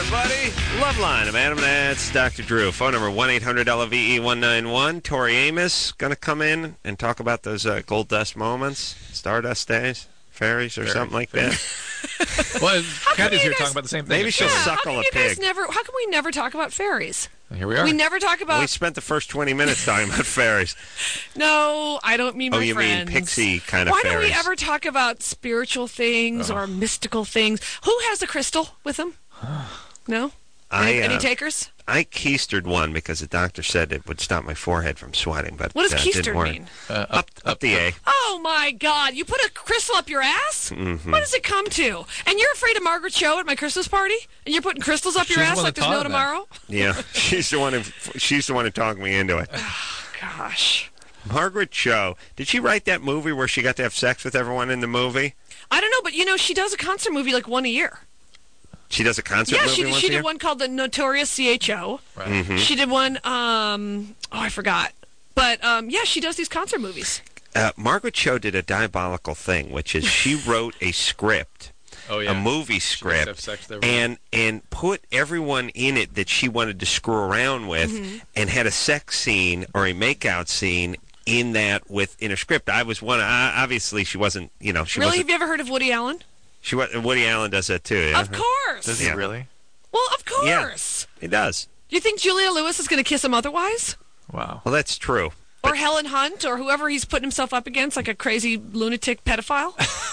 everybody. Loveline of Adam and That's Dr. Drew. Phone number 1-800-LOVE-191. Tori Amos going to come in and talk about those gold dust moments, stardust days, fairies, or something like that. Well, Kathy's here talking about the same thing. Maybe she'll suckle a pig. How come we never talk about fairies? Here we are. We never talk about... We spent the first 20 minutes talking about fairies. No, I don't mean my friends. Oh, you mean pixie kind of Why fairies. don't we ever talk about spiritual things or mystical things? Who has a crystal with them? No? Any takers? I keistered one because the doctor said it would stop my forehead from sweating, but what does didn't keistered work. mean? Up the A. Oh, my God. You put a crystal up your ass? Mm-hmm. What does it come to? And you're afraid of Margaret Cho at my Christmas party? And you're putting crystals up your ass like there's no tomorrow? Yeah, she's the one who talked me into it. Oh, gosh. Margaret Cho. Did she write that movie where she got to have sex with everyone in the movie? I don't know, but, she does a concert movie like one a year. She does a concert movie once a she year? did one called The Notorious CHO. Right. Mm-hmm. She did one, I forgot. But, she does these concert movies. Margaret Cho did a diabolical thing, which is she wrote a script, a movie script, and put everyone in it that she wanted to screw around with and had a sex scene or a makeout scene in a script. I was one. Obviously, she wasn't, she really? wasn't. Have you ever heard of Woody Allen? Woody Allen does that too, yeah? Of course. Does he really? Well, of course. Yeah, he does. Do you think Julia Lewis is going to kiss him otherwise? Wow. Well, that's true. Or Helen Hunt, or whoever he's putting himself up against, like a crazy lunatic pedophile?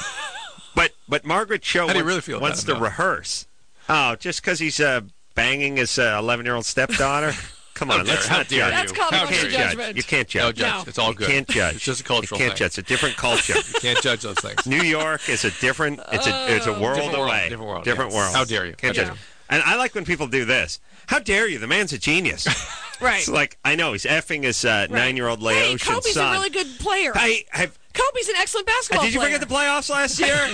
But Margaret Cho wants to rehearse. Oh, just because he's banging his 11-year-old stepdaughter? Come on, let's not judge. That's called a judgment. You can't judge. No, judge. It's all good. You can't judge. It's just a cultural thing. You can't judge. It's a different culture. You can't judge those things. New York is a different. It's a world away. Different world. How dare you? Can't judge him. And I like when people do this. How dare you? The man's a genius. Right. It's like, I know, he's effing his 9-year-old Laotian son. Kobe's a really good player. Kobe's an excellent basketball player. Did you forget the playoffs last year?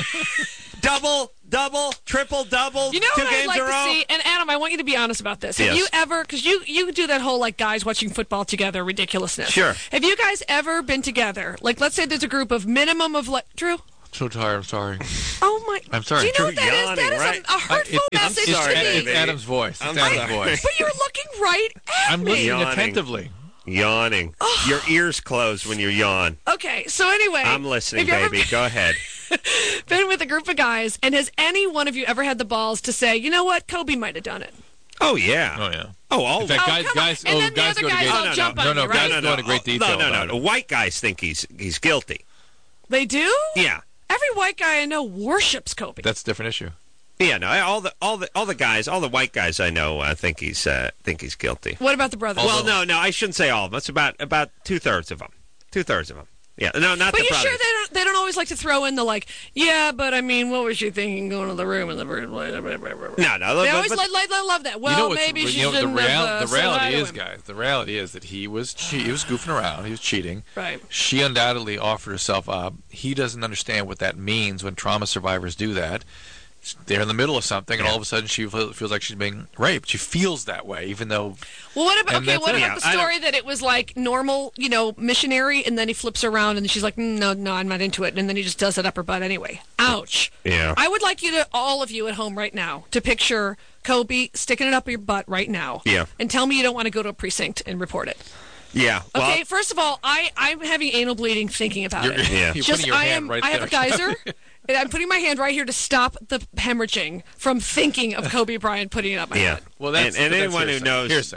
Double, triple-double, you know 2 what games I'd like in a row? to see? And Adam, I want you to be honest about this. Yes. Have you ever, because you do that whole, like, guys watching football together ridiculousness. Sure. Have you guys ever been together? Like, let's say there's a group of minimum of, Drew? So tired. I'm sorry. Oh, my. I'm sorry. Do you know what that Yawning, is? That is right? a hurtful message to me. It's Adam's voice. It's Adam's voice. But you're looking right at I'm me. listening Yawning. attentively. Yawning. Your ears close when you yawn. Okay, so anyway. I'm listening, have you baby. Go ahead. Been with a group of guys, and has any one of you ever had the balls to say, you know what, Kobe might have done it? Oh, yeah. Oh, yeah. Oh, all In fact, guys and then the other guys all jump on you, right? Guys go into great detail about No. it. White guys think he's guilty. They do? Yeah. Every white guy I know worships Kobe. That's a different issue. Yeah, no. All the guys, all the white guys I know think he's guilty. What about the brothers? Well, no, I shouldn't say all of them. It's about 2/3 of them. 2/3 of them. Yeah, no, not but the you brothers. sure they don't always like to throw in the yeah, but I mean, what was she thinking going to the room in the first place? No. They always love that. Well, maybe she shouldn't have. The reality is, guys. The reality is that he was goofing around. He was cheating. Right. She undoubtedly offered herself up. He doesn't understand what that means when trauma survivors do that. They're in the middle of something, and all of a sudden she feels like she's being raped. She feels that way, even though. Well, what about the story that it was like normal, missionary, and then he flips around, and she's like, no, I'm not into it, and then he just does it up her butt anyway. Ouch. Yeah. I would like all of you at home right now, to picture Kobe sticking it up your butt right now. Yeah. And tell me you don't want to go to a precinct and report it. Yeah. Okay. Well, First of all, I'm having anal bleeding thinking about it. Yeah. You're putting your hand right I have there. a geyser. And I'm putting my hand right here to stop the hemorrhaging from thinking of Kobe Bryant putting it up my head. Well, and anyone who knows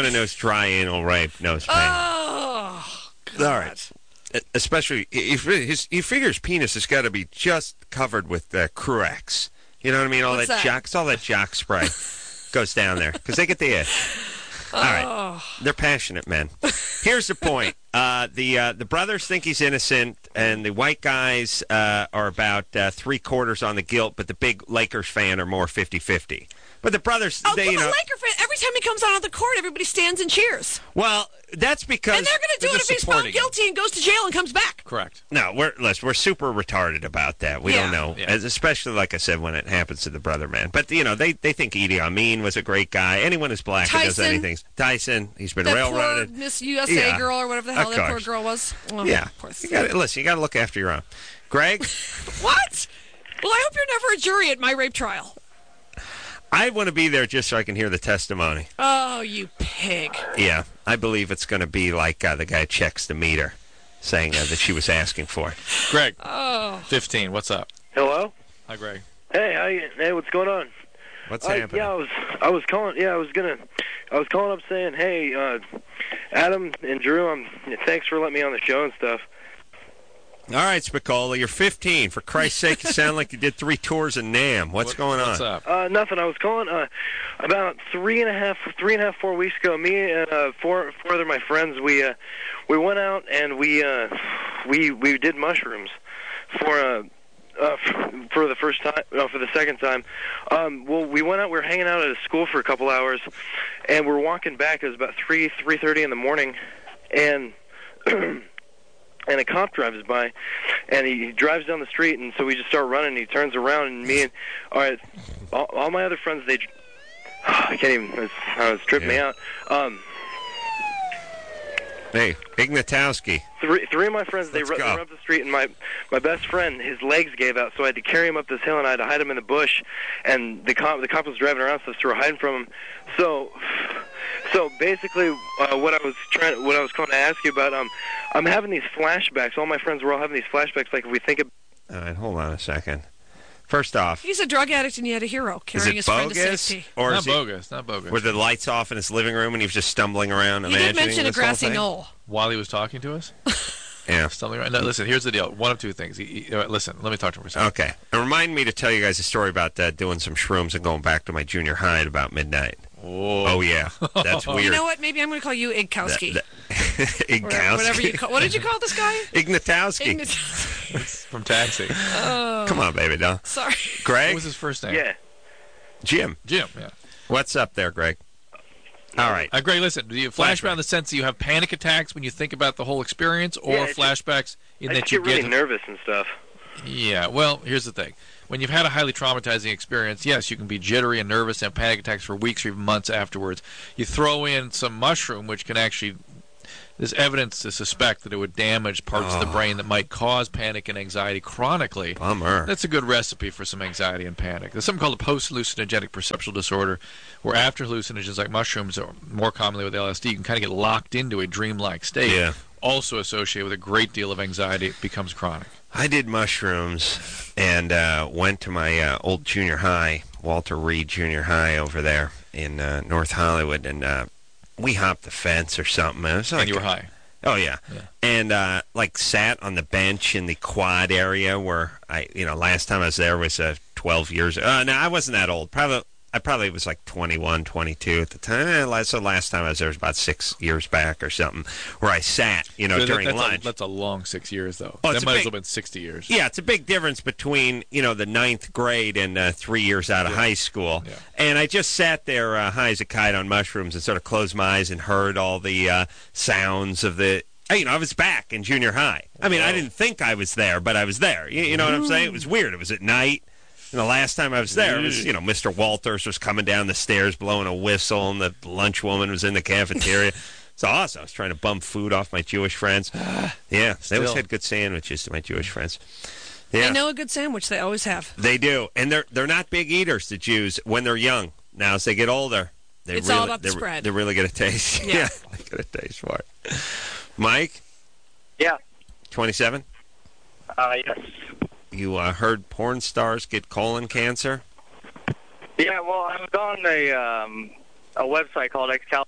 dry anal rape knows pain. Oh, God. All right. Especially he figures penis has got to be just covered with Cruex. You know what I mean? All What's that that? jock, all that jock spray goes down there because they get the itch. All right, they're passionate men. Here's the point: the brothers think he's innocent, and the white guys are about 3/4 on the guilt, but the big Lakers fan are more 50-50. But the brothers, the Laker fan, every time he comes out on the court, everybody stands and cheers. Well, that's because and they're going to do it if he's found guilty and goes to jail and comes back. Correct. No, we're super retarded about that. We don't know, especially like I said when it happens to the brother man. But they think Idi Amin was a great guy. Anyone who's black who does anything. Tyson, he's been railroaded. Poor Miss USA girl or whatever the hell that poor girl was. Oh, yeah, poor you got to look after your own. Greg, what? Well, I hope you're never a jury at my rape trial. I want to be there just so I can hear the testimony. Oh, you pig. Yeah, I believe it's going to be like the guy checks the meter, saying that she was asking for it. Greg. Oh. 15, what's up? Hello? Hi, Greg. Hey, what's going on? What's happening? Yeah, I was calling. Yeah, I was calling up saying, hey, Adam and Drew, thanks for letting me on the show and stuff. All right, Spicola, you're 15. For Christ's sake, you sound like you did 3 tours in NAMM. What's going on? What's up? Nothing. I was calling about 3.5, 4 weeks ago. Me and four other my friends, we went out and we did mushrooms for the first time, for the second time. Well, we went out. We were hanging out at a school for a couple hours, and we're walking back. It was about 3:30 in the morning, and and a cop drives by, and he drives down the street, and so we just start running. And he turns around, and me and all my other friends, I can't even. It's tripping me out. Hey, Ignatowski. Three of my friends, they run up the street, and my best friend, his legs gave out, so I had to carry him up this hill, and I had to hide him in the bush, and the cop was driving around, so we were hiding from him. So basically, what I was calling to ask you about, I'm having these flashbacks. All my friends were all having these flashbacks, like if we think of... All right, hold on a second. First off, he's a drug addict and yet a hero, carrying his friend to safety. Or not bogus. Were the lights off in his living room and he was just stumbling around? He did mention a grassy knoll while he was talking to us. Yeah, stumbling around. No, listen, here's the deal. One of two things. Listen, let me talk to him for a second. Okay, and remind me to tell you guys a story about doing some shrooms and going back to my junior high at about midnight. Oh yeah, that's weird. You know what? Maybe I'm going to call you Igkowski. Igkowski. Whatever you call. What did you call this guy? Ignatowski. It's from Taxi. Come on, baby doll. Sorry. Greg? What was his first name? Yeah. Jim, yeah. What's up there, Greg? All right. Greg, listen, do you flashback in the sense that you have panic attacks when you think about the whole experience, or flashbacks in that you get really nervous and stuff? Yeah, well, here's the thing. When you've had a highly traumatizing experience, yes, you can be jittery and nervous and have panic attacks for weeks or even months afterwards. You throw in some mushroom, which can actually... There's evidence to suspect that it would damage parts of the brain that might cause panic and anxiety chronically. Bummer. That's a good recipe for some anxiety and panic. There's something called a post-hallucinogenic perceptual disorder, where after hallucinogens like mushrooms, or more commonly with LSD, you can kind of get locked into a dreamlike state. Yeah. Also associated with a great deal of anxiety. It becomes chronic. I did mushrooms and went to my old junior high, Walter Reed Junior High over there in North Hollywood, and we hopped the fence or something. It was like, and you were high. Oh, yeah. And, sat on the bench in the quad area where last time I was there was 12 years. No, I wasn't that old. I probably was like 21, 22 at the time. So last time I was there was about 6 years back or something, where I sat, during lunch. That's a long 6 years, though. Oh, that might as well have been 60 years. Yeah, it's a big difference between, the ninth grade and 3 years out of high school. Yeah. And I just sat there high as a kite on mushrooms and sort of closed my eyes and heard all the sounds of the... I was back in junior high. I mean, I didn't think I was there, but I was there. You know what I'm saying? It was weird. It was at night. And the last time I was there, it was, Mr. Walters was coming down the stairs blowing a whistle, and the lunch woman was in the cafeteria. It's awesome. I was trying to bum food off my Jewish friends. Yeah, they always had good sandwiches to my Jewish friends. Yeah. They know a good sandwich. They always have. They do. And they're not big eaters, the Jews, when they're young. Now, as they get older, it's all about the spread. They really get a taste. Yeah. They get a taste for it. Mike? Yeah. 27? Yes. You heard porn stars get colon cancer? Yeah, well, I was on a website called Excalibur.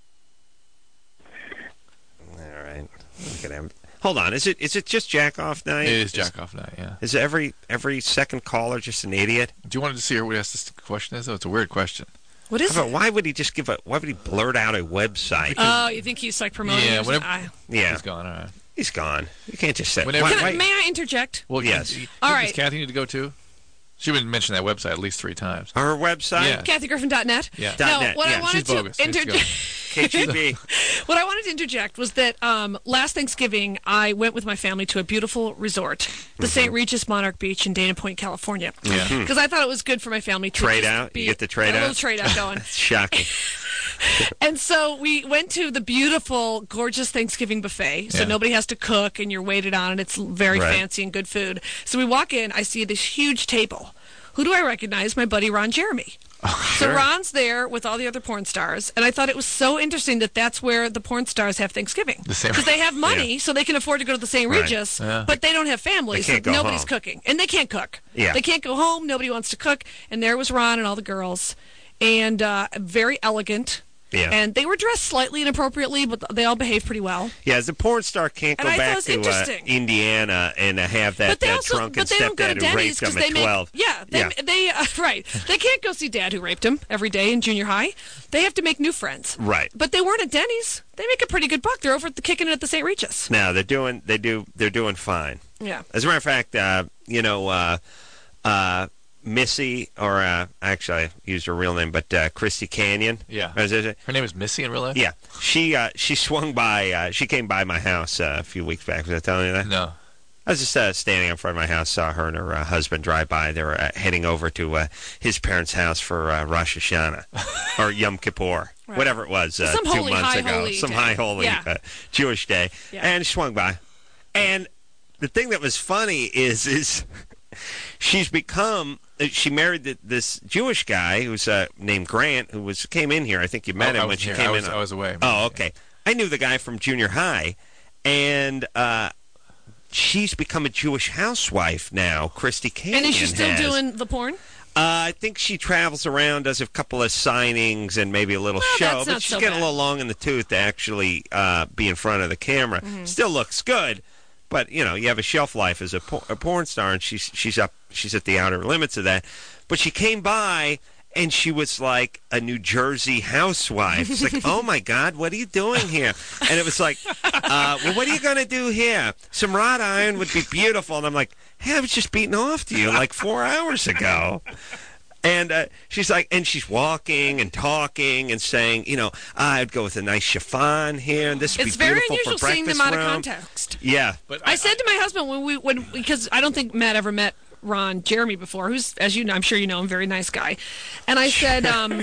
All right. Look at him. Hold on. Is it just jack off night? It is jack off night, yeah. Is every second caller just an idiot? Do you want to see what this question is? Though it's a weird question. What is it? Why would he just why would he blurt out a website? Oh, you think he's like promoting? Yeah, yeah. He's gone. All right. He's gone. You can't just say. May I interject? Well, yes. All right. Does Kathy need to go too? She would mention that website at least 3 times. Her website? Yeah. KathyGriffin.net? Yeah. No, what I wanted to interject. KGB. What I wanted to interject was that last Thanksgiving, I went with my family to a beautiful resort, the St. Regis Monarch Beach in Dana Point, California. Yeah. Because I thought it was good for my family to trade out. You get the trade out. A little trade out going. Shocking. And so we went to the beautiful, gorgeous Thanksgiving buffet. So nobody has to cook, and you're waited on, and it's very fancy and good food. So we walk in. I see this huge table. Who do I recognize? My buddy Ron Jeremy. So Ron's there with all the other porn stars, and I thought it was so interesting that that's where the porn stars have Thanksgiving. Because they have money, so they can afford to go to the St. Regis, but they don't have families, so nobody's cooking. And they can't cook. Yeah. They can't go home, nobody wants to cook, and there was Ron and all the girls, and very elegant. Yeah. And they were dressed slightly inappropriately, but they all behaved pretty well. Yeah, as a porn star can't go back to Indiana and have that drunken stepdad who raped him at 12. They can't go see Dad who raped him every day in junior high. They have to make new friends. Right. But they weren't at Denny's. They make a pretty good buck. They're over kicking it at the St. Regis. No, they're doing fine. Yeah. As a matter of fact, Missy, or actually I used her real name, but Christy Canyon. Yeah. Her name is Missy in real life? Yeah. She swung by, she came by my house a few weeks back. Was I telling you that? No. I was just standing in front of my house, saw her and her husband drive by. They were heading over to his parents' house for Rosh Hashanah, or Yom Kippur, whatever it was, 2 months ago. Some high holy Jewish day. Yeah. And she swung by. And the thing that was funny is she's become... She married this Jewish guy who's named Grant, who came in here. I think you met him when she came in. I was away. Oh, okay. I knew the guy from junior high, and she's become a Jewish housewife now. Christy Canyon And is she still doing the porn? I think she travels around, does a couple of signings and maybe a little show, but she's getting a little long in the tooth to actually be in front of the camera. Mm-hmm. Still looks good. But, you have a shelf life as a porn star, and she's at the outer limits of that. But she came by, and she was like a New Jersey housewife. It's like, oh, my God, what are you doing here? And it was like, well, what are you going to do here? Some wrought iron would be beautiful. And I'm like, hey, I was just beating off to you like 4 hours ago. And she's like, and she's walking and talking and saying, I'd go with a nice chiffon here, and this would be beautiful for breakfast. It's very unusual seeing them out of context. Yeah. But I said to my husband because I don't think Matt ever met Ron Jeremy before, who's, as you know, I'm sure you know him, very nice guy. And I said,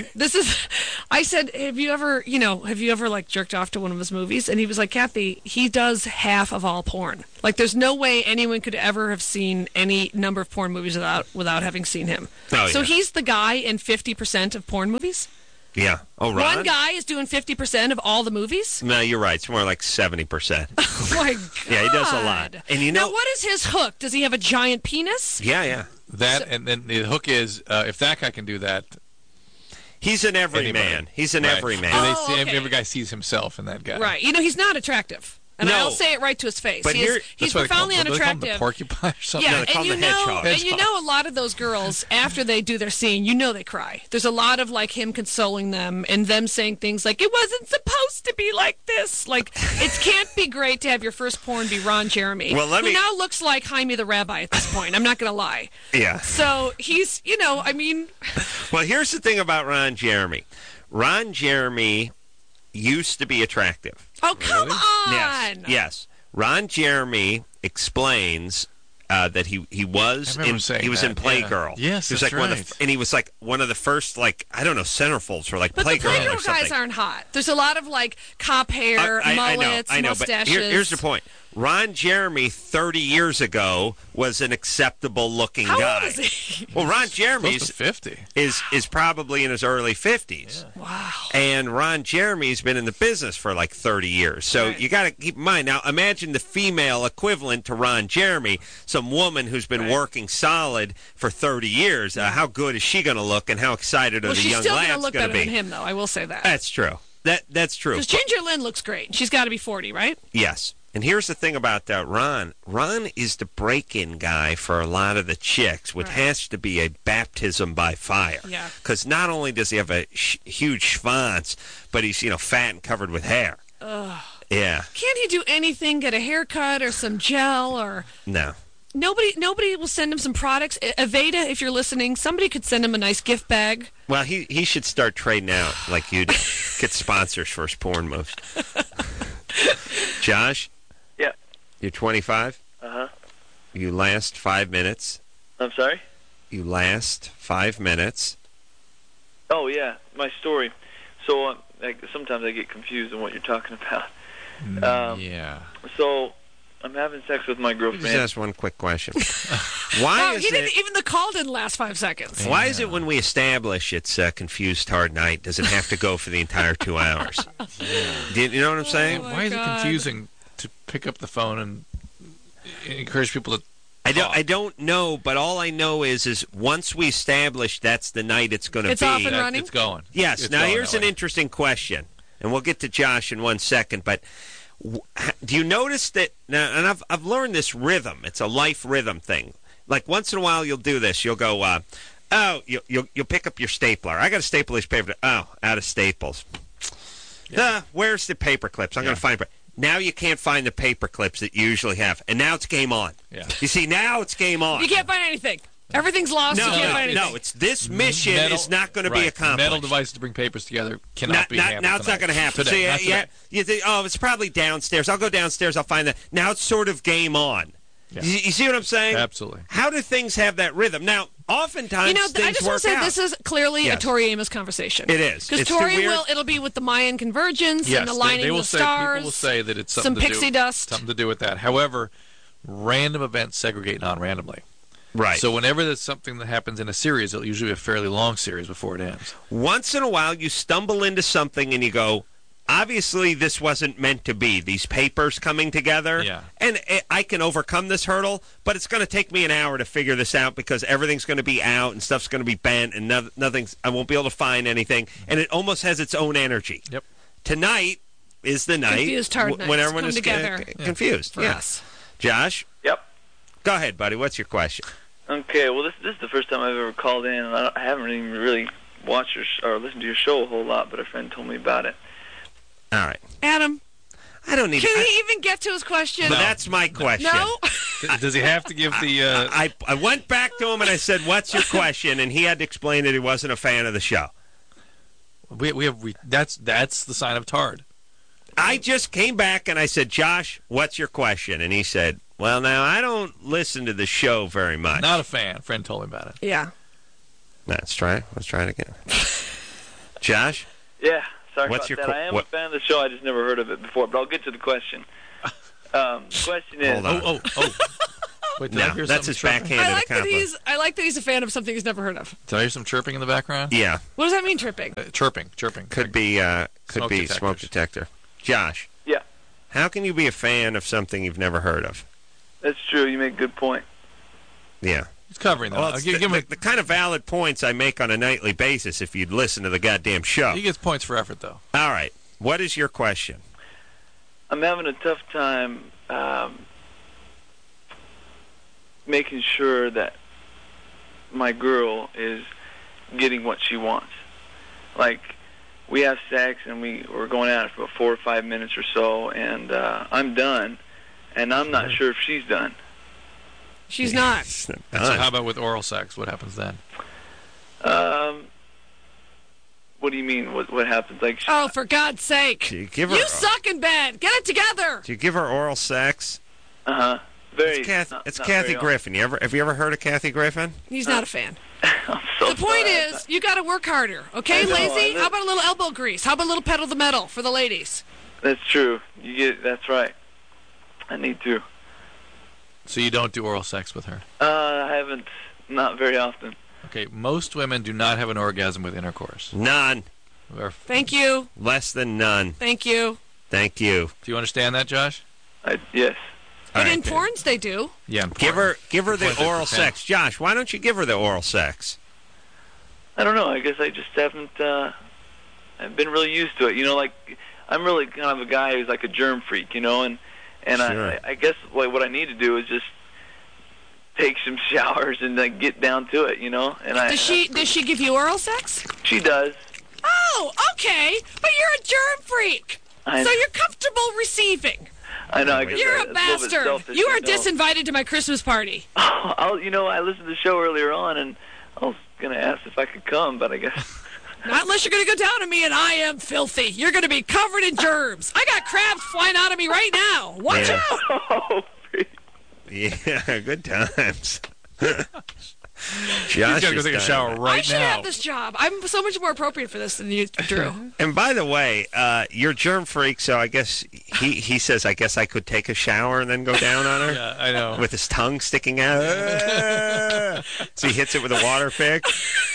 have you ever like jerked off to one of his movies? And he was like, Kathy, he does half of all porn. Like, there's no way anyone could ever have seen any number of porn movies without having seen him. Oh, so he's the guy in 50% of porn movies? Yeah. Oh, Ron? One guy is doing 50% of all the movies? No, you're right. It's more like 70%. Oh, my God. Yeah, he does a lot. And now, what is his hook? Does he have a giant penis? Yeah. And then the hook is, if that guy can do that... He's an everyman. He's an everyman. And every guy sees himself in that guy. Right. He's not attractive. And I'll say it right to his face. But he's profoundly unattractive. They call him the porcupine or something? Yeah, and a lot of those girls, after they do their scene, they cry. There's a lot of like him consoling them and them saying things like, it wasn't supposed to be like this. Like, it can't be great to have your first porn be Ron Jeremy, who now looks like Jaime the Rabbi at this point. I'm not going to lie. Yeah. So he's, Well, here's the thing about Ron Jeremy. Ron Jeremy used to be attractive. Oh, come on! Yes. Ron Jeremy explains that he was in Playgirl. Yeah. Yes, he was that's right. And he was like one of the first centerfolds for like Playgirl or something. But the Playgirl guys aren't hot. There's a lot of like cop hair, mullets, I know, mustaches. But here's the point. Ron Jeremy 30 years ago was an acceptable looking guy. How old is he? Well, Ron Jeremy is probably in his early 50s. Yeah. Wow. And Ron Jeremy's been in the business for like 30 years. So you got to keep in mind. Now, imagine the female equivalent to Ron Jeremy, some woman who's been working solid for 30 years. How good is she going to look, and how excited are the young lads going to be? She's still going to look better than him, though. I will say that. That's true. That's true. Because Ginger Lynn looks great. She's got to be 40, right? Yes. And here's the thing about Ron. Ron is the break-in guy for a lot of the chicks, which has to be a baptism by fire. Yeah. Because not only does he have a huge schwanz, but he's fat and covered with hair. Ugh. Yeah. Can't he do anything? Get a haircut or some gel or? No. Nobody will send him some products. Aveda, if you're listening, somebody could send him a nice gift bag. Well, he should start trading out like you do. Get sponsors for his porn moves. Josh? Yeah. You're 25? Uh-huh. You last 5 minutes. I'm sorry? You last 5 minutes. Oh, yeah. My story. So sometimes I get confused on what you're talking about. Yeah. So I'm having sex with my girlfriend. Just ask one quick question. Why is even the call didn't last 5 seconds. Why is it when we establish it's a confused hard night, does it have to go for the entire 2 hours? You know what I'm saying? Why is it confusing to pick up the phone and encourage people to I don't know, but all I know is once we establish that's the night it's going to be. It's off and running? It's going. Yes. It's now, going here's an interesting question, and we'll get to Josh in 1 second, but do you notice that, now, and I've learned this rhythm. It's a life rhythm thing. Like, once in a while you'll do this. You'll go, you'll pick up your stapler. I got to staple this paper. Oh, out of staples. Yeah. Where's the paper clips? I'm going to find it. Now you can't find the paper clips that you usually have. And now it's game on. Yeah. You see, now it's game on. You can't find anything. Everything's lost. You can't find anything. No, it's this mission is not going to be accomplished. Metal devices to bring papers together cannot be handled. Now it's not going to happen. Today, so you think, it's probably downstairs. I'll go downstairs. I'll find that. Now it's sort of game on. Yeah. You see what I'm saying? Absolutely. How do things have that rhythm? Now, oftentimes things work out. I just want to say this is clearly a Tori Amos conversation. It is. Because Tori it'll be with the Mayan convergence and the lining of the stars. People will say that it's some pixie dust. Something to do with that. However, random events segregate non-randomly. Right. So whenever there's something that happens in a series, it'll usually be a fairly long series before it ends. Once in a while, you stumble into something and you go, obviously this wasn't meant to be, these papers coming together. Yeah. And I can overcome this hurdle, but it's going to take me an hour to figure this out because everything's going to be out and stuff's going to be bent and I won't be able to find anything. And it almost has its own energy. Yep. Tonight is the night when everyone is confused. Yes. Josh? Yep. Go ahead, buddy. What's your question? Okay, well, this is the first time I've ever called in, and I haven't even really watched or listened to your show a whole lot, but a friend told me about it. All right. Adam. I don't need Can he even get to his question? But that's my question. No? Does he have to give the... I went back to him and I said, what's your question? And he had to explain that he wasn't a fan of the show. That's the sign of Tard. I just came back and I said, Josh, what's your question? And he said, well, now, I don't listen to the show very much. Not a fan. A friend told me about it. Yeah. Let's try it again. Josh? Yeah, sorry about that. I am a fan of the show. I just never heard of it before, but I'll get to the question. The question is... Hold on. Oh. Wait, did I hear that's his backhanded compliment. I like that he's a fan of something he's never heard of. Did I hear some chirping in the background? Yeah. What does that mean, chirping? Chirping. Could be smoke detector. Josh. Yeah. How can you be a fan of something you've never heard of? That's true. You make a good point. Yeah. He's covering that. Well, the kind of valid points I make on a nightly basis if you'd listen to the goddamn show. He gets points for effort, though. All right. What is your question? I'm having a tough time making sure that my girl is getting what she wants. Like, we have sex and we're going at it for 4 or 5 minutes or so, and I'm done, and I'm not sure if she's done. She's not. So how about with oral sex? What happens then? What do you mean? What happens? Like, oh, for God's sake! You suck in bed. Get it together. Do you give her oral sex? It's Kathy Griffin. Have you ever heard of Kathy Griffin? He's not a fan. The point is, you got to work harder, okay, lazy? How about a little elbow grease? How about a little pedal the metal for the ladies? That's true. That's right. I need to. So you don't do oral sex with her? I haven't. Not very often. Okay, most women do not have an orgasm with intercourse. None. Thank you. Less than none. Thank you. Thank you. Do you understand that, Josh? Yes. But in porns, they do. Yeah, give her the oral sex. Josh, why don't you give her the oral sex? I don't know. I guess I just haven't I've been really used to it. You know, like, I'm really kind of a guy who's like a germ freak, you know, and sure. I guess like what I need to do is just take some showers and get down to it, you know. And does she give you oral sex? She does. Oh, okay. But you're a germ freak. So you're comfortable receiving. I know. I guess you're a bastard. You are disinvited to my Christmas party. I listened to the show earlier on, and I was going to ask if I could come, but I guess... Not unless you're going to go down on me, and I am filthy. You're going to be covered in germs. I got crabs flying out of me right now. Watch out. Yeah, good times. He's got to go take a shower right now. I should have this job. I'm so much more appropriate for this than you, Drew. And by the way, you're germ freak, so I guess he says, I guess I could take a shower and then go down on her? Yeah, I know. With his tongue sticking out. So he hits it with a water pick.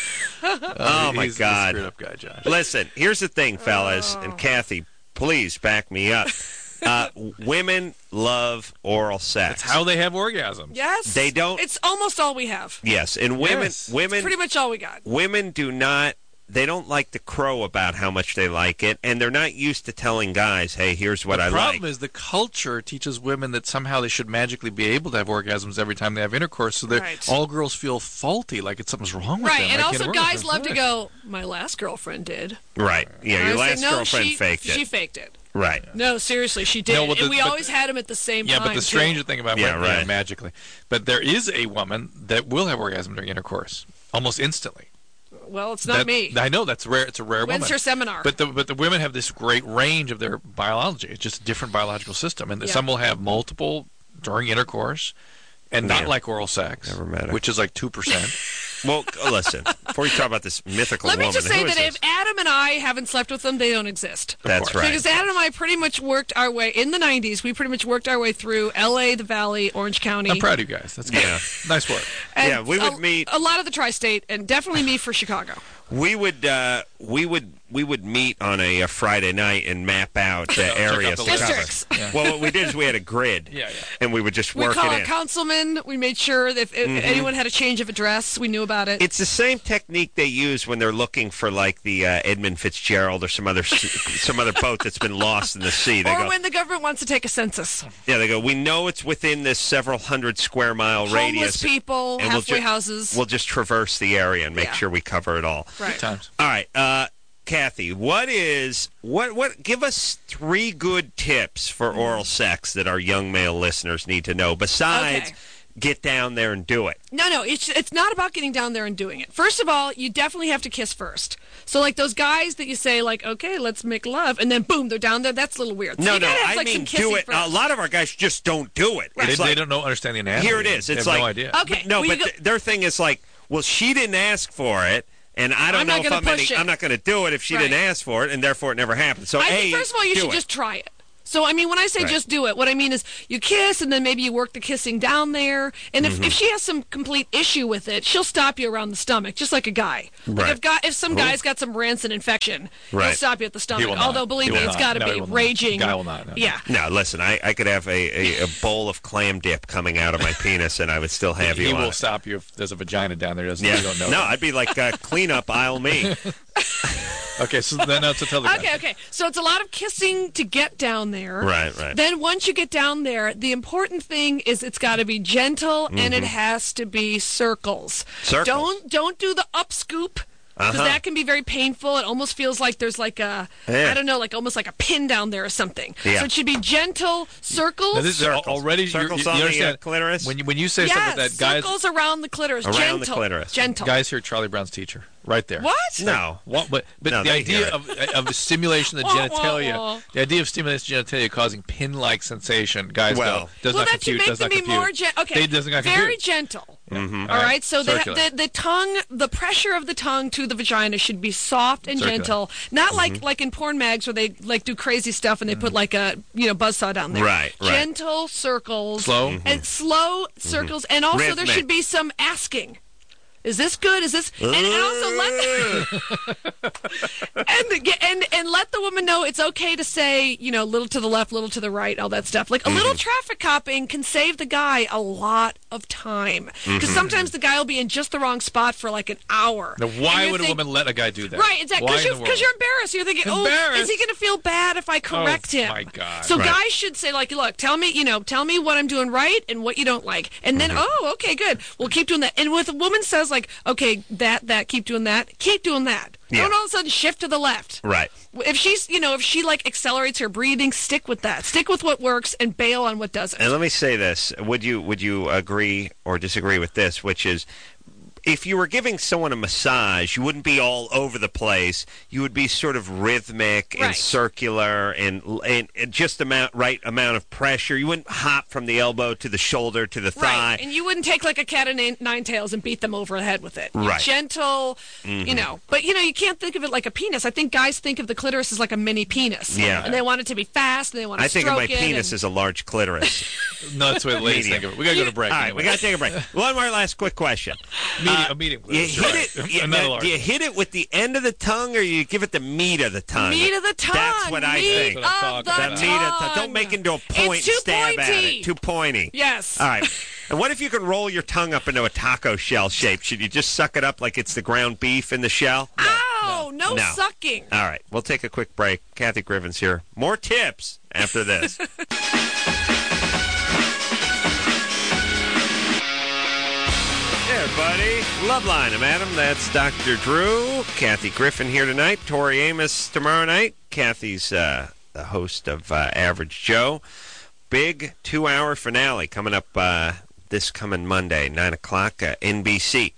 Oh, my God. He's a screwed up guy, Josh. Listen, here's the thing, fellas, and Kathy, please back me up. Women love oral sex. That's how they have orgasms. Yes. They don't. It's almost all we have. Yes, and women, It's pretty much all we got. Women do not. They don't like to crow about how much they like it, and they're not used to telling guys, "Hey, here's what I like." The problem is the culture teaches women that somehow they should magically be able to have orgasms every time they have intercourse, so that all girls feel faulty, like something's wrong with them. Right, and also guys love to go, "My last girlfriend did." Right. Yeah, your last girlfriend faked it. She faked it. Right. No, seriously, she did. And we always had them at the same time. Yeah, but the stranger thing about women, magically. But there is a woman that will have orgasm during intercourse, almost instantly. Well, it's not me. I know that's rare. It's a rare woman. When's her seminar? But the women have this great range of their biology. It's just a different biological system, and some will have multiple during intercourse, and not like oral sex, which is like 2%. Well, listen, before you talk about this mythical woman, let me just say that if Adam and I haven't slept with them, they don't exist. That's right. Because Adam and I pretty much worked our way, in the 90s, we pretty much worked our way through L.A., the Valley, Orange County. I'm proud of you guys. That's good. Yeah. Nice work. And we would meet. A lot of the tri-state, and definitely me for Chicago. We would meet on a Friday night and map out areas to cover. Yeah. Well, what we did is we had a grid, and we would just work it in. We called a councilman. We made sure that if anyone had a change of address, we knew about it. It's the same technique they use when they're looking for like the Edmund Fitzgerald or some other boat that's been lost in the sea. They or when the government wants to take a census. Yeah, they go, we know it's within this several hundred square mile radius. Homeless people, halfway houses. We'll just traverse the area and make sure we cover it all. Right. Good times. All right, Kathy, give us 3 good tips for oral sex that our young male listeners need to know besides get down there and do it. No, it's not about getting down there and doing it. First of all, you definitely have to kiss first. So like those guys that you say like, okay, let's make love, and then boom, they're down there. That's a little weird. So I mean do it. First. A lot of our guys just don't do it. Right. They don't understand the anatomy. Here it is. It's they have like no idea. Okay. No, but their thing is like, well, she didn't ask for it. And I don't know if I'm not going to do it if she didn't ask for it, and therefore it never happened. So, I think, first of all, you should just try it. So, I mean, when I say just do it, what I mean is you kiss, and then maybe you work the kissing down there. And if she has some complete issue with it, she'll stop you around the stomach, just like a guy. Right. Like if some guy's got some rancid infection, he'll stop you at the stomach. Although, believe me, it's got to be raging. Guy will not. No. Yeah. No, listen, I could have a bowl of clam dip coming out of my penis, and I would still have you on. He will stop you if there's a vagina down there. You don't know. No, I'd be like cleanup aisle me. Okay, so then to tell the guy. Okay. So it's a lot of kissing to get down there. Right. Then once you get down there, the important thing is it's got to be gentle and it has to be circles. Don't do the up scoop. Because that can be very painful. It almost feels like there's like a, I don't know, like almost like a pin down there or something. Yeah. So it should be gentle circles. Now this is already circles you on understand, the clitoris. When you say something like that, guys, circles around the clitoris. Around the clitoris. Gentle. Guys hear Charlie Brown's teacher right there. What? No. But no, the idea of the stimulation of the genitalia, the idea of stimulation of genitalia causing pin-like sensation, guys does not compute. Does not compute. Okay. Very gentle. Mm-hmm. All right. So the tongue, the pressure of the tongue to the vagina should be soft and gentle, not like in porn mags where they like do crazy stuff and they put like a buzzsaw down there. Right. Gentle circles, slow and slow circles, and also Rhythmic. there should be some asking. Is this good? Is this and also and let the woman know it's okay to say, little to the left, little to the right, all that stuff. Like a little traffic copping can save the guy a lot of time because sometimes the guy will be in just the wrong spot for like an hour. Now, why would a woman let a guy do that? Right, exactly. Because you're embarrassed. You're thinking, is he going to feel bad if I correct him? Oh my God! So guys should say like, look, tell me what I'm doing right and what you don't like, and then okay, good, we'll keep doing that. And if a woman says like, okay, that, keep doing that. Yeah. Don't all of a sudden shift to the left. Right. If she like accelerates her breathing, stick with that. Stick with what works and bail on what doesn't. And let me say this: would you agree or disagree with this? Which is, if you were giving someone a massage, you wouldn't be all over the place. You would be sort of rhythmic and circular and just right amount of pressure. You wouldn't hop from the elbow to the shoulder to the thigh. Right, and you wouldn't take like a cat of nine tails and beat them over the head with it. You're right. gentle, But, you can't think of it like a penis. I think guys think of the clitoris as like a mini penis. Yeah. And they want it to be fast, and they want to stroke it. I think of my penis as a large clitoris. No, that's what ladies think of it. We got to go to break. All right, we got to take a break. One more last quick question. A medium clitoris. Do you hit it with the end of the tongue, or you give it the meat of the tongue? Meat of the tongue. That's what I think. Meat of the tongue. Don't make it into a point and stab at it. Too pointy. Yes. All right. And what if you can roll your tongue up into a taco shell shape? Should you just suck it up like it's the ground beef in the shell? No sucking. All right. We'll take a quick break. Kathy Griffin's here. More tips after this. Hey, everybody. Loveline. I'm Adam. That's Dr. Drew. Kathy Griffin here tonight. Tori Amos tomorrow night. Kathy's the host of Average Joe. Big 2-hour finale coming up this coming Monday, 9 o'clock, NBC.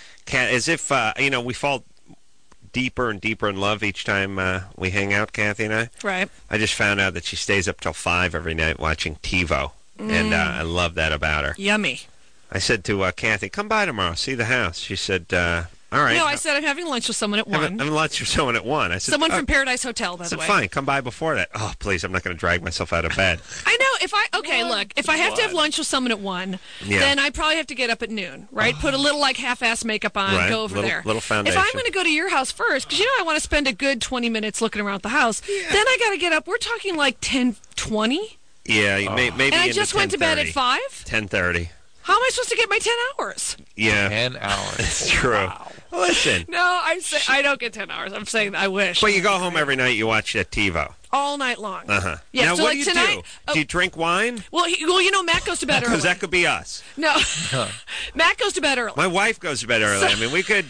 As if, we fall deeper and deeper in love each time we hang out, Kathy and I. Right. I just found out that she stays up till 5 every night watching TiVo, and I love that about her. Yummy. I said to Kathy, come by tomorrow, see the house. She said, all right. No, I said I'm having lunch with someone at 1. Having lunch with someone at 1. I said, someone from Paradise Hotel, by the way. Fine, come by before that. Oh, please, I'm not going to drag myself out of bed. I know. If I have to have lunch with someone at 1, then I probably have to get up at noon, right? Put a little like half-ass makeup on, go over there. Little foundation. If I'm going to go to your house first, because I want to spend a good 20 minutes looking around the house, then I got to get up. We're talking like 10:20. Yeah, maybe. And I just went to bed at 5. 10:30. How am I supposed to get my 10 hours? Yeah. 10 hours. It's true. Wow. Listen. No, I don't get 10 hours. I'm saying I wish. But you go home every night, you watch that TiVo. All night long. Uh-huh. Yeah, now, so what like do you tonight, do? Do you drink wine? Well, Matt goes to bed early. Because that could be us. No. Matt goes to bed early. My wife goes to bed early. I mean, we could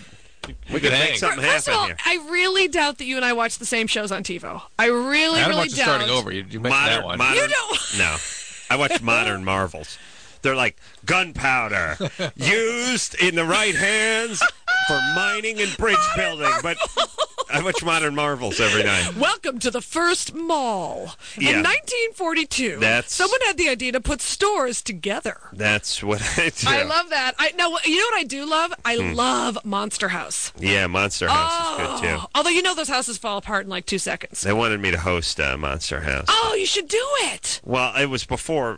make something happen First of all, here. I really doubt that you and I watch the same shows on TiVo. I really doubt. Starting over. You mentioned that one. You don't. No. I watch Modern Marvels. They're like gunpowder used in the right hands for mining and bridge building. But I watch Modern Marvels every night. Welcome to the first mall. In 1942, someone had the idea to put stores together. That's what I do. I love that. You know what I do love? I love Monster House. Yeah, Monster House is good, too. Although those houses fall apart in like 2 seconds. They wanted me to host Monster House. Oh, you should do it. Well, it was before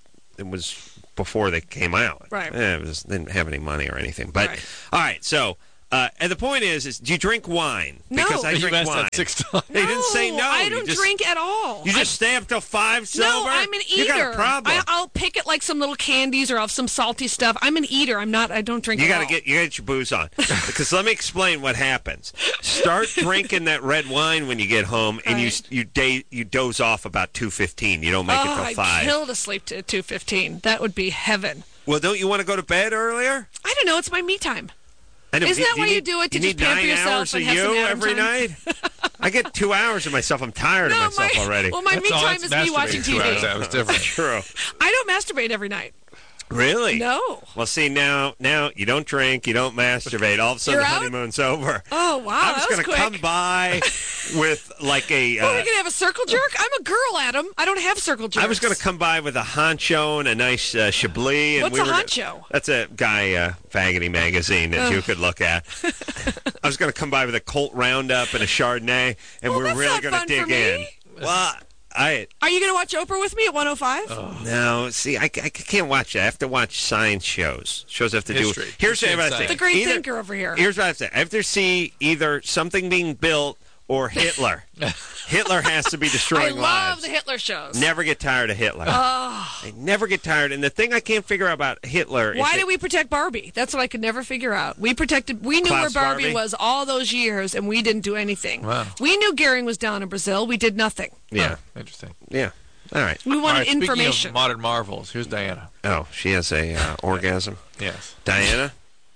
before they came out. Right. They didn't have any money or anything. But all right, so and the point is do you drink wine? No. Because I drink wine. That 6 times. They didn't say no. I don't drink at all. You just stay up till 5 sober? No, I'm an eater. You got a problem. I'll pick at like some little candies or some salty stuff. I'm an eater. I don't drink. You gotta get your booze on. Because let me explain what happens. Start drinking that red wine when you get home, and you doze off about 2:15. You don't make it till 5. I'd kill to sleep to 2:15. That would be heaven. Well, don't you want to go to bed earlier? I don't know. It's my me time. Isn't that why you do it, to just pamper yourself and have some Adam every time? night? I get 2 hours of myself. I'm tired of myself already. Well, my me time is me watching TV. That was different. True. I don't masturbate every night. Really? No. Well, see, now you don't drink, you don't masturbate. All of a sudden, the honeymoon's over. Oh, wow. I was going to come by with like a... Well, we're going to have a circle jerk? I'm a girl, Adam. I don't have circle jerks. I was going to come by with a honcho and a nice Chablis. And What's a honcho? That's a guy faggoty magazine that you could look at. I was going to come by with a Colt Roundup and a Chardonnay, and we were really going to dig in. Well... Are you going to watch Oprah with me at 105? No, see, I can't watch that. I have to watch science shows. Shows have to History. do. Here's what I say. The great thinker over here. Here's what I say. I have to see either something being built or Hitler. Hitler has to be destroying lives. I love the Hitler shows. Never get tired of Hitler. I never get tired. And the thing I can't figure out about Hitler is why did we protect Barbie? That's what I could never figure out. We knew where Barbie was all those years, and we didn't do anything. Wow. We knew Goering was down in Brazil. We did nothing. Yeah. Oh, interesting. Yeah. All right. We wanted information. Speaking of Modern Marvels, here's Diana. Oh, she has a orgasm? Yes. Diana?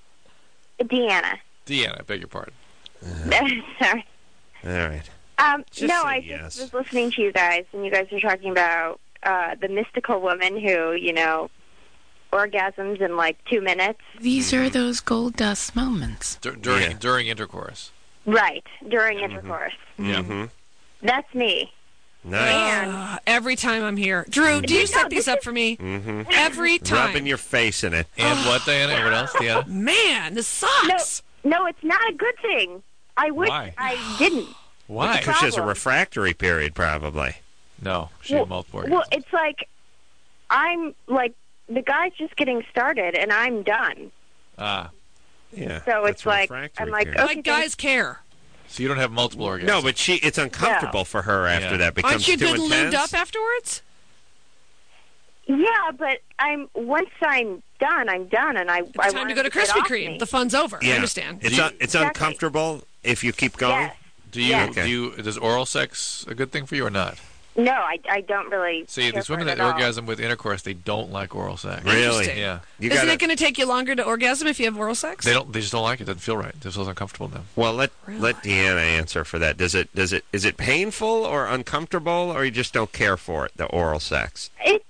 Deanna. Deanna, I beg your pardon. Sorry. All right. Just was listening to you guys, and you guys were talking about the mystical woman who, orgasms in like 2 minutes. These are those gold dust moments. During intercourse. Right, during intercourse. Yeah. That's me. Nice. Every time I'm here. Drew, do you set these up for me? Every time. Rubbing your face in it. And what, Diana? And what else, Diana? Man, this sucks. No, it's not a good thing. I wish I didn't. Why? Because she has a refractory period, probably. No, she had multiple orgasms. Well, it's like, I'm like, the guy's just getting started, and I'm done. Yeah. So it's like, I'm like, okay, like guys care. So you don't have multiple orgasms? No, but it's uncomfortable for her after that. Becomes Aren't you too good intense. lubed up afterwards? Yeah, but once I'm done, and I it's time to go to Krispy Kreme. The fun's over. Yeah. I understand. It's uncomfortable if you keep going. Yes. Does oral sex a good thing for you or not? No, I don't really. See, these women that orgasm with intercourse, they don't like oral sex. Really? Yeah. Isn't it going to take you longer to orgasm if you have oral sex? They just don't like it. It doesn't feel right. It feels uncomfortable to them. Well, let Deanna answer for that. Is it painful or uncomfortable, or you just don't care for it, the oral sex?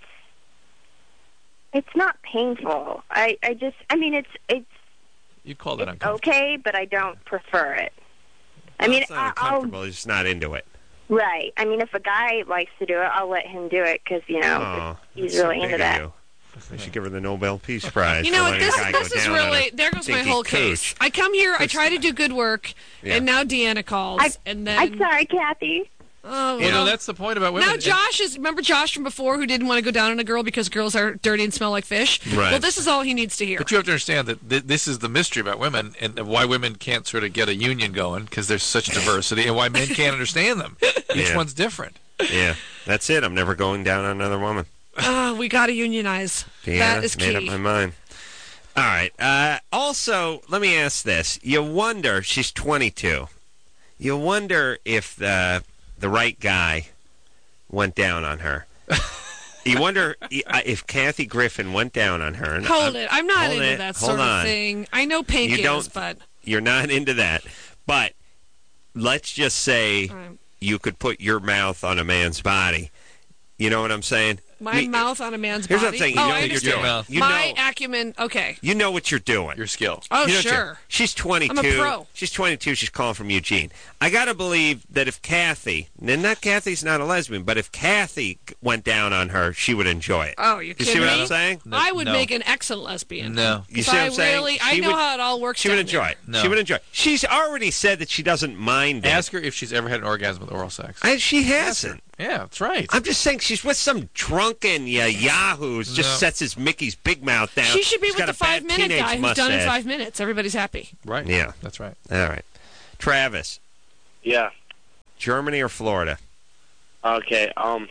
It's not painful. I mean it's. You'd call that uncomfortable. Okay, but I don't prefer it. It's not uncomfortable. He's just not into it. Right. I mean, if a guy likes to do it, I'll let him do it because he's really into that. They should give her the Nobel Peace Prize. You know what? This is really. There goes my whole case. I come here, I try to do good work, and now Deanna calls, and then. I'm sorry, Kathy. Oh, well, that's the point about women. Now remember Josh from before who didn't want to go down on a girl because girls are dirty and smell like fish? Right. Well, this is all he needs to hear. But you have to understand that this is the mystery about women and why women can't sort of get a union going because there's such diversity and why men can't understand them. Each one's different. Yeah, that's it. I'm never going down on another woman. We got to unionize. That is key. Made up my mind. All right. Also, let me ask this. You wonder, she's 22. You wonder if the right guy went down on her. You wonder if Kathy Griffin went down on her. Hold it. I'm not into that sort of thing. I know Pink is, but... You're not into that. But let's just say you could put your mouth on a man's body. You know what I'm saying? My mouth on a man's body? Here's what I'm saying. You know what you're doing. My acumen, okay. You know what you're doing. Your skill. Oh, sure. She's 22. I'm a pro. She's 22. She's calling from Eugene. I got to believe that if Kathy's not a lesbian, but if Kathy went down on her, she would enjoy it. Oh, you kidding see what me? I'm saying? No, I would make an excellent lesbian. No. You see what I'm saying? I know how it all works. She would enjoy it. No. She would enjoy it. She's already said that she doesn't mind it. Ask her if she's ever had an orgasm with oral sex. She hasn't. Yeah, that's right. I'm just saying she's with some drunken yahoo who just sets his Mickey's big mouth down. She should be with the 5-minute guy who's done in 5 minutes. Everybody's happy. Right. Yeah. That's right. All right. Travis. Yeah. Germany or Florida? Okay.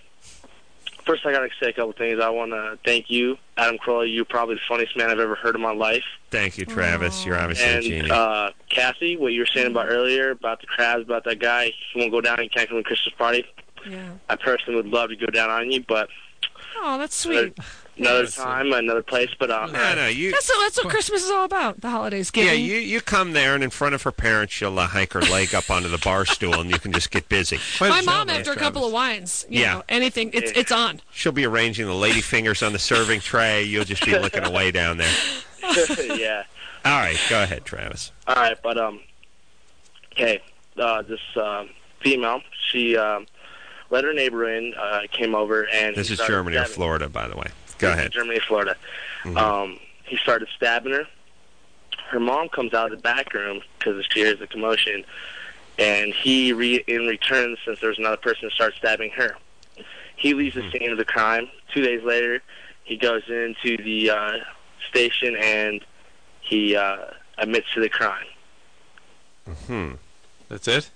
First, I got to say a couple things. I want to thank you, Adam Crowley. You're probably the funniest man I've ever heard in my life. Thank you, Travis. You're obviously a genius. And Kathy, what you were saying about earlier, about the crabs, about that guy, he won't go down and can't come to the Christmas party. Yeah. I personally would love to go down on you, but... Oh, that's sweet. Another time, another place, but... No, that's what Christmas is all about, the holidays. Giving. Yeah, you come there, and in front of her parents, she'll hike her leg up onto the bar stool, and you can just get busy. My mom, after a couple of wines, you know, anything, it's on. She'll be arranging the lady fingers on the serving tray. You'll just be looking away down there. Yeah. All right, go ahead, Travis. All right, but, okay, this female, she... let her neighbor in, came over, and... This is Germany or Florida, by the way. Go ahead. Germany or Florida. Mm-hmm. He started stabbing her. Her mom comes out of the back room because she hears the commotion, and he, in return, since there was another person, starts stabbing her. He leaves the scene of the crime. 2 days later, he goes into the station, and he admits to the crime. Mm-hmm. That's it?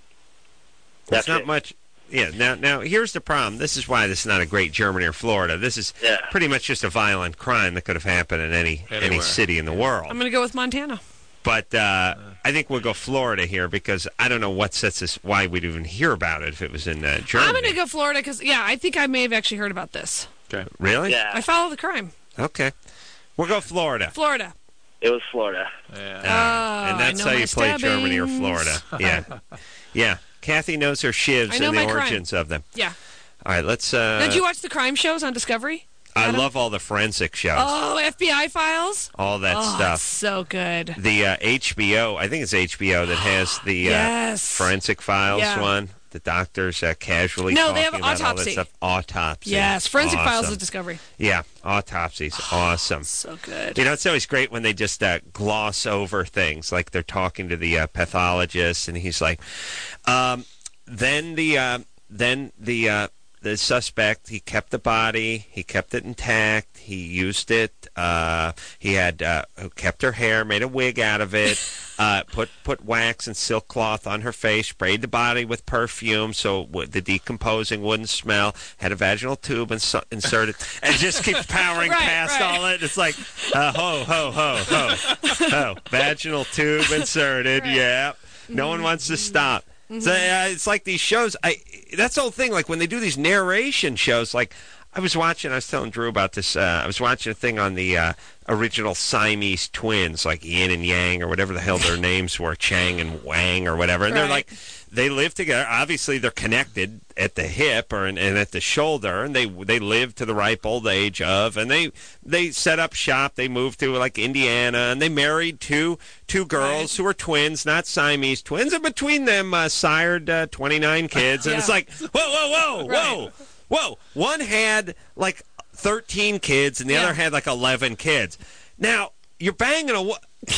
That's not much... Yeah, now here's the problem. This is why this is not a great Germany or Florida. This is pretty much just a violent crime that could have happened in any city in the world. I'm going to go with Montana. But I think we'll go Florida here because I don't know what sets us why we'd even hear about it if it was in Germany. I'm going to go Florida because, I think I may have actually heard about this. Okay. Really? Yeah. I follow the crime. Okay. We'll go Florida. Florida. It was Florida. Yeah. And that's how you play Germany or Florida. Yeah. Yeah. Kathy knows her shivs and the origins of them. Yeah. All right, let's... Now, did you watch the crime shows on Discovery? I love all the forensic shows. Oh, FBI Files? All that stuff. So good. The HBO, I think it's HBO that has the Forensic Files one. The doctors casually talking they have about Autopsy. all that stuff. Autopsy. Yes, Forensic Files of Discovery. Yeah, Autopsy's awesome. So good. You know, it's always great when they just gloss over things, like they're talking to the pathologist, and he's like, then the suspect, he kept the body, he kept it intact, he used it, he had kept her hair, made a wig out of it, put wax and silk cloth on her face, sprayed the body with perfume so the decomposing wouldn't smell, had a vaginal tube inserted, and just keeps powering past all it. It's like, vaginal tube inserted, yeah. No one wants to stop. Mm-hmm. So it's like these shows. That's the whole thing. Like when they do these narration shows, like I was telling Drew about this. I was watching a thing on the original Siamese twins, like Yin and Yang or whatever the hell their names were, Chang and Wang or whatever. And they're like, they live together. Obviously, they're connected at the hip and at the shoulder, and they live to the ripe old age of, and they set up shop. They moved to like Indiana, and they married two girls who are twins, not Siamese twins, and between them sired 29 kids. And it's like, whoa. One had like 13 kids, and the other had like 11 kids. Now, you're banging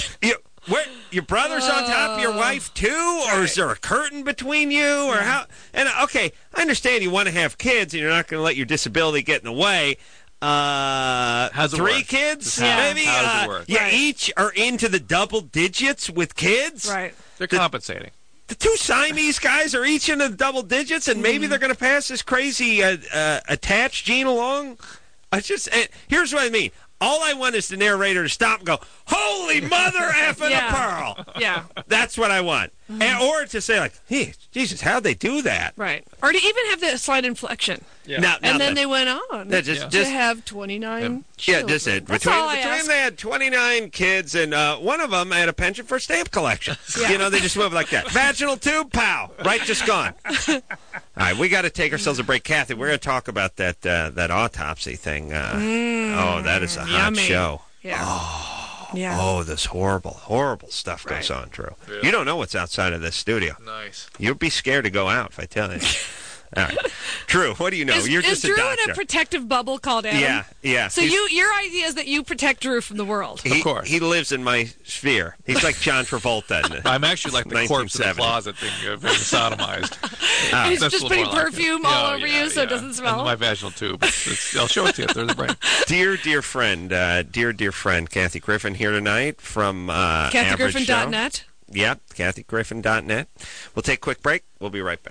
your brother's on top of your wife too, or is there a curtain between you, or how? And okay, I understand you want to have kids, and you're not going to let your disability get in the way. How's it 3 work? kids, maybe. How does it work? Yeah, each are into the double digits with kids. Right. They're compensating. The 2 Siamese guys are each into the double digits, and maybe they're going to pass this crazy attached gene along. Here's what I mean. All I want is the narrator to stop and go, "Holy mother effing of pearl!" Yeah, that's what I want. Or to say like, "Hey, Jesus, how'd they do that?" Right. Or to even have the slight inflection. Yeah. And then they went on to have 29 children. Just it. Between they had 29 kids, and one of them had a penchant for a stamp collection. You know, they just move like that. Vaginal tube, pow, right, just gone. All right, we got to take ourselves a break. Kathy, we're going to talk about that autopsy thing. Oh, that is a hot show. Yeah. Oh, this horrible stuff goes on, Drew. Yeah. You don't know what's outside of this studio. Nice. You'd be scared to go out if I tell you. All right. Drew, what do you know? You're just a doctor. Is Drew in a protective bubble called Adam? Yeah. So your idea is that you protect Drew from the world. Of course. He lives in my sphere. He's like John Travolta. I'm actually like the corpse in the closet thing being sodomized. He's just putting perfume all over you so it doesn't smell? And my vaginal tube. I'll show it to you if there's a break. Dear friend, Kathy Griffin here tonight from KathyGriffin.net. Yeah, KathyGriffin.net. We'll take a quick break. We'll be right back.